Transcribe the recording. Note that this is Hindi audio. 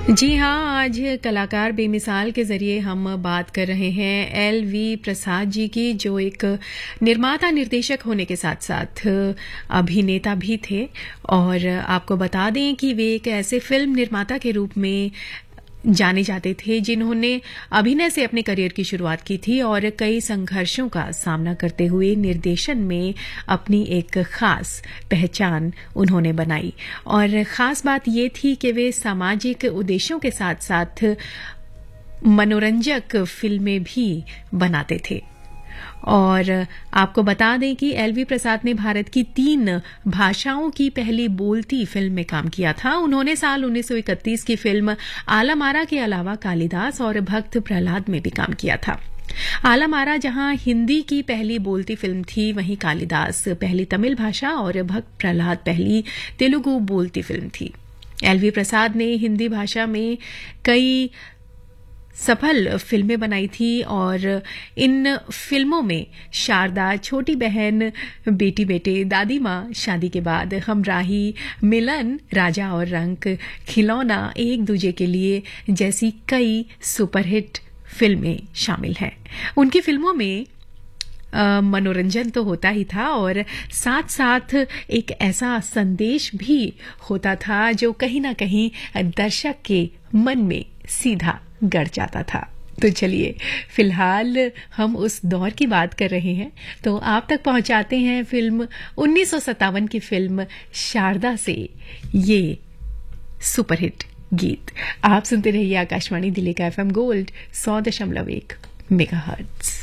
जी हाँ, आज कलाकार बेमिसाल के ज़रिए हम बात कर रहे हैं एल.वी. प्रसाद जी की, जो एक निर्माता निर्देशक होने के साथ-साथ अभिनेता भी थे। और आपको बता दें कि वे एक ऐसे फिल्म निर्माता के रूप में जाने जाते थे जिन्होंने अभिनय से अपने करियर की शुरुआत की थी और कई संघर्षों का सामना करते हुए निर्देशन में अपनी एक खास पहचान उन्होंने बनाई। और खास बात ये थी कि वे सामाजिक उद्देश्यों के साथ-साथ मनोरंजक फिल्में भी बनाते थे। और आपको बता दें कि एल.वी. प्रसाद ने भारत की 3 भाषाओं की पहली बोलती फिल्म में काम किया था। उन्होंने साल 1931 की फिल्म आलम आरा के अलावा कालिदास और भक्त प्रहलाद में भी काम किया था। आलम आरा जहां हिंदी की पहली बोलती फिल्म थी, वहीं कालिदास पहली तमिल भाषा और भक्त प्रहलाद पहली तेलुगु बोलती फिल्म थी। एल.वी. प्रसाद ने हिंदी भाषा में कई सफल फिल्में बनाई थी और इन फिल्मों में शारदा, छोटी बहन, बेटी बेटे, दादी माँ, शादी के बाद, हमराही, मिलन, राजा और रंक, खिलौना, एक दूजे के लिए जैसी कई सुपरहिट फिल्में शामिल हैं। उनकी फिल्मों में मनोरंजन तो होता ही था और साथ साथ एक ऐसा संदेश भी होता था जो कहीं ना कहीं दर्शक के मन में सीधा गड़ जाता था। तो चलिए, फिलहाल हम उस दौर की बात कर रहे हैं, तो आप तक पहुंचाते हैं फिल्म 1957 की फिल्म शारदा से ये सुपरहिट गीत। आप सुनते रहिए आकाशवाणी दिल्ली का FM गोल्ड 100.1 मेगाहर्ट्ज।